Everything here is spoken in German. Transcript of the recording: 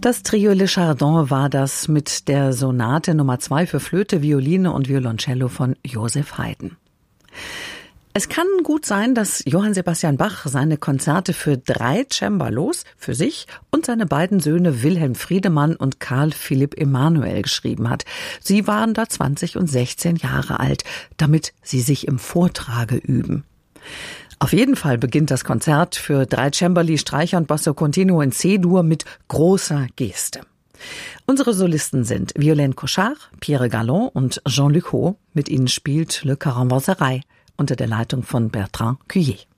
Das Trio Le Chardon war das mit der Sonate Nummer 2 für Flöte, Violine und Violoncello von Joseph Haydn. Es kann gut sein, dass Johann Sebastian Bach seine Konzerte für 3 Cembalos, für sich und seine beiden Söhne Wilhelm Friedemann und Karl Philipp Emanuel geschrieben hat. Sie waren da 20 und 16 Jahre alt, damit sie sich im Vortrage üben. Auf jeden Fall beginnt das Konzert für 3 Cembali, Streicher und Basso Continuo in C-Dur mit großer Geste. Unsere Solisten sind Violaine Cochard, Pierre Gallon und Jean-Luc Haut. Mit ihnen spielt Le Caravansérail unter der Leitung von Bertrand Cuillet.